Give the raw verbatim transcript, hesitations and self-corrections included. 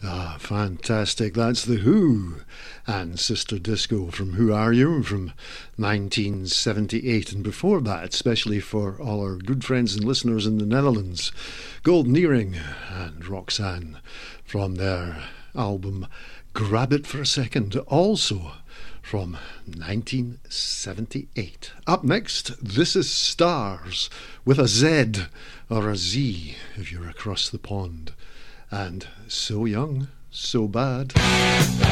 Ah, fantastic. That's The Who and Sister Disco from Who Are You from nineteen seventy-eight. And before that, especially for all our good friends and listeners in the Netherlands, Golden Earring and Roxanne from their album Grab It For A Second, also from nineteen seventy-eight. Up next, This Is Stars with a Z or a Z if you're across the pond. And So Young, So Bad.